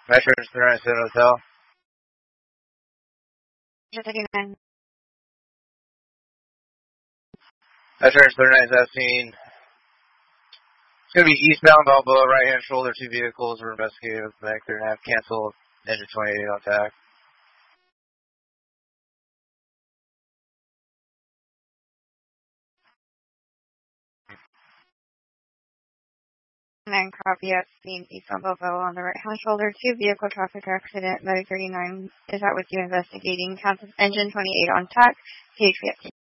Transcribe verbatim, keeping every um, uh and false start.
Metro three nine seven Hotel. thirty-nine. Metro three nine seventeen. It's going to be eastbound Balboa, right-hand shoulder, two vehicles. We're investigating with the They're going to have canceled engine twenty-eight on tack. Nine copy at speed eastbound Balboa on the right-hand shoulder, two vehicle traffic accident. Medic thirty-nine is out with you investigating. Canceled engine twenty-eight on tack. P H P